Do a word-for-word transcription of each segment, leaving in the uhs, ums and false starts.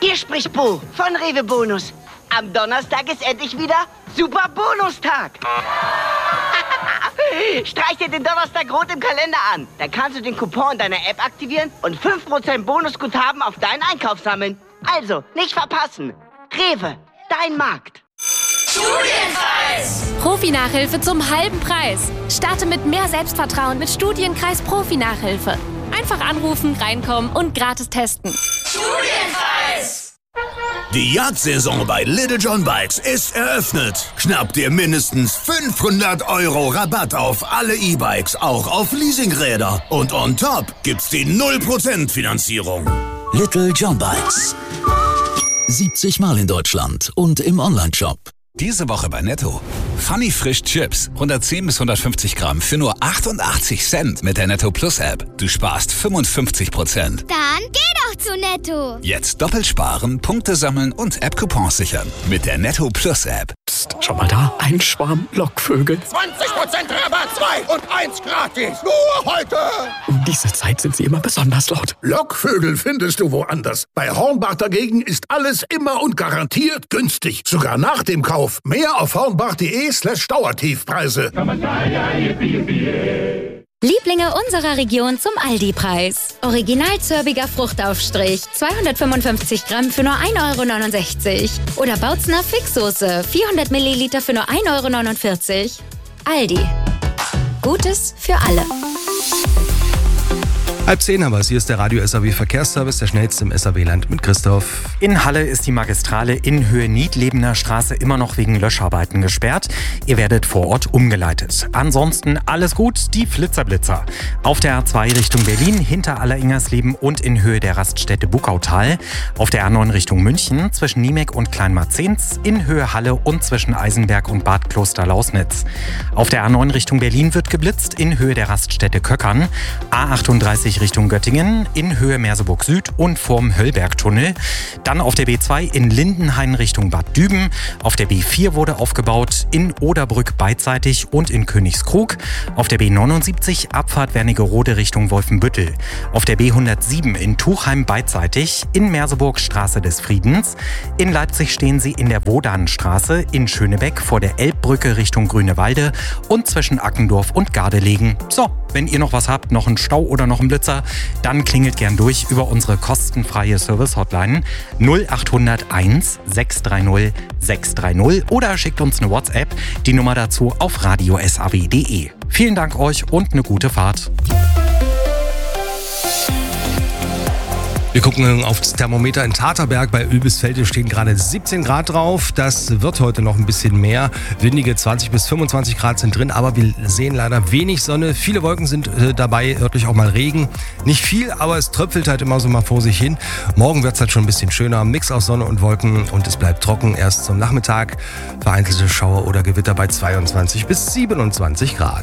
Hier spricht Bo von Rewe Bonus. Am Donnerstag ist endlich wieder Super Bonustag. Streich dir den Donnerstag rot im Kalender an. Dann kannst du den Coupon in deiner App aktivieren und fünf Prozent Bonusguthaben auf deinen Einkauf sammeln. Also, nicht verpassen. Rewe, dein Markt. Studienkreis! Profi-Nachhilfe zum halben Preis. Starte mit mehr Selbstvertrauen mit Studienkreis Profi-Nachhilfe. Einfach anrufen, reinkommen und gratis testen. Studienkreis! Die Jagdsaison bei Little John Bikes ist eröffnet. Schnapp dir mindestens fünfhundert Euro Rabatt auf alle E-Bikes, auch auf Leasingräder. Und on top gibt's die null Prozent Finanzierung. Little John Bikes. siebzig Mal in Deutschland und im Onlineshop. Diese Woche bei Netto. Funny Frisch Chips. hundertzehn bis hundertfünfzig Gramm für nur achtundachtzig Cent mit der Netto Plus App. Du sparst fünfundfünfzig Prozent. Dann geh doch zu Netto. Jetzt doppelt sparen, Punkte sammeln und App-Coupons sichern. Mit der Netto Plus App. Psst, schau mal da. Ein Schwarm Lockvögel. zwanzig Prozent Rabatt, zwei und eins gratis. Nur heute. Um diese Zeit sind sie immer besonders laut. Lockvögel findest du woanders. Bei Hornbach dagegen ist alles immer und garantiert günstig. Sogar nach dem Kauf. Mehr auf hornbach.de slash Dauertiefpreise. Lieblinge unserer Region zum Aldi-Preis. Original zörbiger Fruchtaufstrich, zweihundertfünfundfünfzig Gramm für nur ein Euro neunundsechzig. Oder Bautzner Fixsoße, vierhundert Milliliter für nur ein Euro neunundvierzig. Aldi. Gutes für alle. Halb zehn haben wir es. Hier ist der Radio S A W Verkehrsservice, der schnellste im S A W-Land mit Christoph. In Halle ist die Magistrale in Höhe Niedlebener Straße immer noch wegen Löscharbeiten gesperrt. Ihr werdet vor Ort umgeleitet. Ansonsten alles gut, die Flitzerblitzer. Auf der A zwei Richtung Berlin, hinter Alleringersleben und in Höhe der Raststätte Bukautal. Auf der A neun Richtung München, zwischen Niemek und Kleinmarzens. In Höhe Halle und zwischen Eisenberg und Bad Kloster-Lausnitz. Auf der A neun Richtung Berlin wird geblitzt, in Höhe der Raststätte Köckern. A achtunddreißig Richtung Göttingen, in Höhe Merseburg Süd und vorm Höllbergtunnel. Dann auf der B zwei in Lindenhain Richtung Bad Düben. Auf der B vier wurde aufgebaut, in Oderbrück beidseitig und in Königskrug. Auf der B neunundsiebzig Abfahrt Wernigerode Richtung Wolfenbüttel. Auf der B hundertsieben in Tuchheim beidseitig, in Merseburg Straße des Friedens. In Leipzig stehen sie in der Wodanstraße, in Schönebeck vor der Elbbrücke Richtung Grünewalde und zwischen Ackendorf und Gardelegen. So, wenn ihr noch was habt, noch einen Stau oder noch einen Blitzer, dann klingelt gern durch über unsere kostenfreie Service-Hotline null acht null eins sechs drei null sechs drei null oder schickt uns eine WhatsApp, die Nummer dazu auf radio s a w punkt d e. Vielen Dank euch und eine gute Fahrt. Wir gucken aufs Thermometer in Taterberg. Bei Ölbisfelde stehen gerade siebzehn Grad drauf. Das wird heute noch ein bisschen mehr. Windige zwanzig bis fünfundzwanzig Grad sind drin, aber wir sehen leider wenig Sonne. Viele Wolken sind äh, dabei, örtlich auch mal Regen. Nicht viel, aber es tröpfelt halt immer so mal vor sich hin. Morgen wird es halt schon ein bisschen schöner. Mix aus Sonne und Wolken und es bleibt trocken. Erst zum Nachmittag vereinzelte Schauer oder Gewitter bei zweiundzwanzig bis siebenundzwanzig Grad.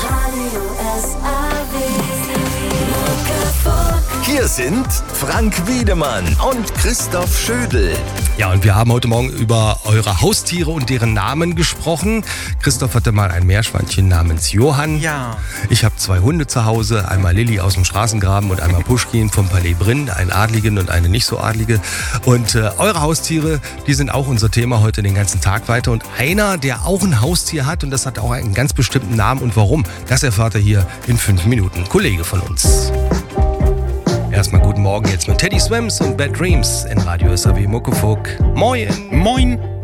Hier sind Frank Wiedemann und Christoph Schödel. Ja, und wir haben heute Morgen über eure Haustiere und deren Namen gesprochen. Christoph hatte mal ein Meerschweinchen namens Johann. Ja. Ich habe zwei Hunde zu Hause, einmal Lilly aus dem Straßengraben und einmal Puschkin vom Palais Brinn, einen Adligen und eine nicht so Adlige. Und äh, eure Haustiere, die sind auch unser Thema heute den ganzen Tag weiter. Und einer, der auch ein Haustier hat, und das hat auch einen ganz bestimmten Namen und warum, das erfahrt ihr hier in fünf Minuten. Kollege von uns. Erstmal guten Morgen jetzt mit Teddy Swims und Bad Dreams in Radio S A W Muckefuck. Moin! Moin!